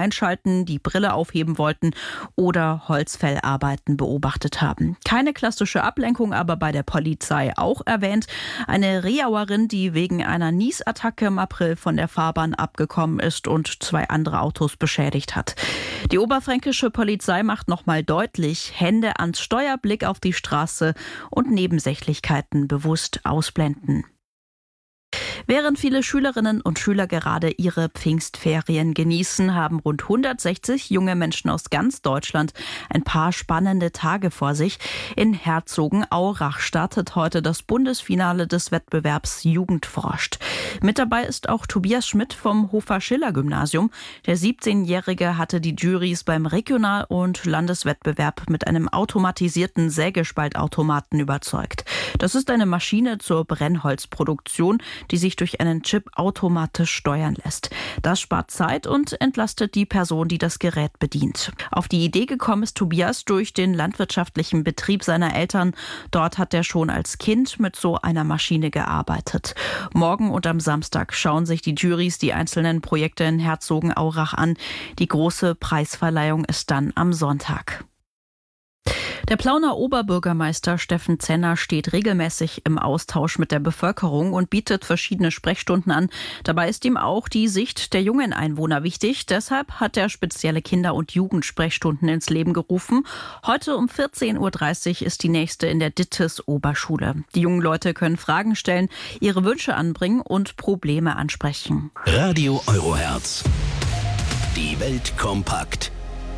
einschalten, die Brille aufheben wollten oder Holzfellarbeiten beobachtet haben. Keine klassische Ablenkung, aber bei der Polizei auch erwähnt. Eine Riauerin, die wegen einer Niesattacke im April von der Fahrbahn abgekommen ist und 2 andere Autos beschädigt hat. Die oberfränkische Polizei macht nochmal deutlich: Hände ans Steuer, Blick auf die Straße und Nebensächlichkeiten bewusst ausblenden. Während viele Schülerinnen und Schüler gerade ihre Pfingstferien genießen, haben rund 160 junge Menschen aus ganz Deutschland ein paar spannende Tage vor sich. In Herzogenaurach startet heute das Bundesfinale des Wettbewerbs Jugend forscht. Mit dabei ist auch Tobias Schmidt vom Hofer-Schiller-Gymnasium. Der 17-Jährige hatte die Jurys beim Regional- und Landeswettbewerb mit einem automatisierten Sägespaltautomaten überzeugt. Das ist eine Maschine zur Brennholzproduktion, die sich durch einen Chip automatisch steuern lässt. Das spart Zeit und entlastet die Person, die das Gerät bedient. Auf die Idee gekommen ist Tobias durch den landwirtschaftlichen Betrieb seiner Eltern. Dort hat er schon als Kind mit so einer Maschine gearbeitet. Morgen und am Samstag schauen sich die Jurys die einzelnen Projekte in Herzogenaurach an. Die große Preisverleihung ist dann am Sonntag. Der Plauner Oberbürgermeister Steffen Zenner steht regelmäßig im Austausch mit der Bevölkerung und bietet verschiedene Sprechstunden an. Dabei ist ihm auch die Sicht der jungen Einwohner wichtig. Deshalb hat er spezielle Kinder- und Jugendsprechstunden ins Leben gerufen. Heute um 14.30 Uhr ist die nächste in der Dittes Oberschule. Die jungen Leute können Fragen stellen, ihre Wünsche anbringen und Probleme ansprechen. Radio Eurohertz. Die Welt kompakt.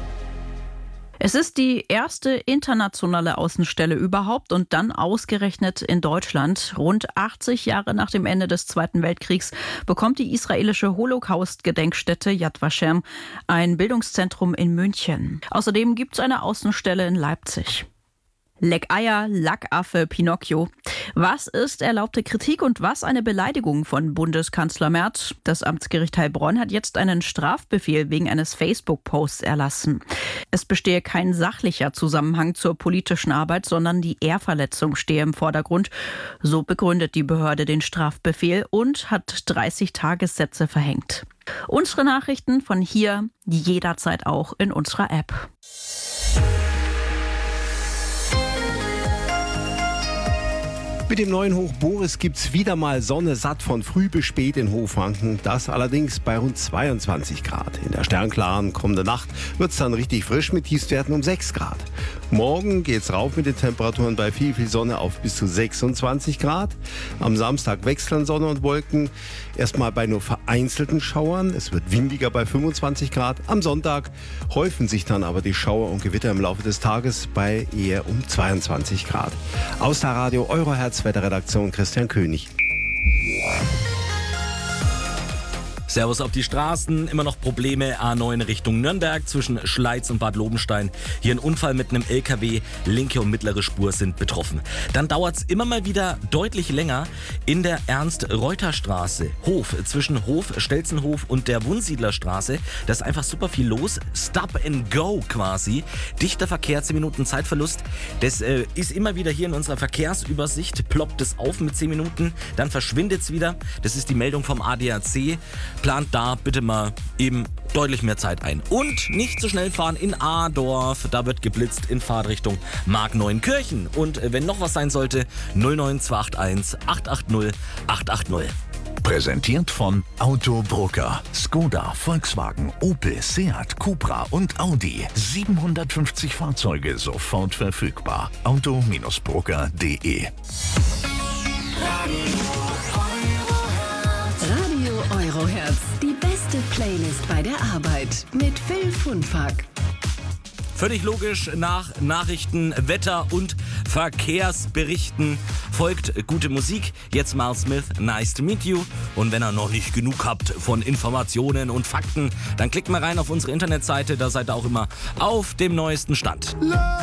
Es ist die erste internationale Außenstelle überhaupt und dann ausgerechnet in Deutschland. Rund 80 Jahre nach dem Ende des Zweiten Weltkriegs bekommt die israelische Holocaust-Gedenkstätte Yad Vashem ein Bildungszentrum in München. Außerdem gibt es eine Außenstelle in Leipzig. Leckeier, Lackaffe, Pinocchio. Was ist erlaubte Kritik und was eine Beleidigung von Bundeskanzler Merz? Das Amtsgericht Heilbronn hat jetzt einen Strafbefehl wegen eines Facebook-Posts erlassen. Es bestehe kein sachlicher Zusammenhang zur politischen Arbeit, sondern die Ehrverletzung stehe im Vordergrund. So begründet die Behörde den Strafbefehl und hat 30 Tagessätze verhängt. Unsere Nachrichten von hier jederzeit auch in unserer App. Mit dem neuen Hoch Boris gibt's wieder mal Sonne satt von früh bis spät in Hochfranken. Das allerdings bei rund 22 Grad. In der sternklaren kommenden Nacht wird's dann richtig frisch mit Tiefstwerten um 6 Grad. Morgen geht's rauf mit den Temperaturen bei viel Sonne auf bis zu 26 Grad. Am Samstag wechseln Sonne und Wolken. Erstmal bei nur vereinzelten Schauern. Es wird windiger bei 25 Grad. Am Sonntag häufen sich dann aber die Schauer und Gewitter im Laufe des Tages bei eher um 22 Grad. Aus der Radio Eurohertz Wetterredaktion Christian König. Servus auf die Straßen, immer noch Probleme, A9 Richtung Nürnberg zwischen Schleiz und Bad Lobenstein. Hier ein Unfall mit einem LKW, linke und mittlere Spur sind betroffen. Dann dauert es immer mal wieder deutlich länger in der Ernst-Reuter-Straße. Hof, zwischen Hof, Stelzenhof und der Wunsiedlerstraße. Da ist einfach super viel los. Stop and go quasi. Dichter Verkehr, 10 Minuten Zeitverlust. Das ist immer wieder hier in unserer Verkehrsübersicht. Ploppt es auf mit 10 Minuten, dann verschwindet es wieder. Das ist die Meldung vom ADAC. Plant da bitte mal eben deutlich mehr Zeit ein. Und nicht so schnell fahren in Adorf. Da wird geblitzt in Fahrtrichtung Markneuenkirchen. Und wenn noch was sein sollte, 09281 880 880. Präsentiert von Autobrucker. Skoda, Volkswagen, Opel, Seat, Cupra und Audi. 750 Fahrzeuge sofort verfügbar. Auto-Brucker.de. Radio Eurohertz, die beste Playlist bei der Arbeit mit Phil Funfack. Völlig logisch, nach Nachrichten, Wetter und Verkehrsberichten folgt gute Musik. Jetzt Miles Smith, Nice to Meet You. Und wenn ihr noch nicht genug habt von Informationen und Fakten, dann klickt mal rein auf unsere Internetseite, da seid ihr auch immer auf dem neuesten Stand.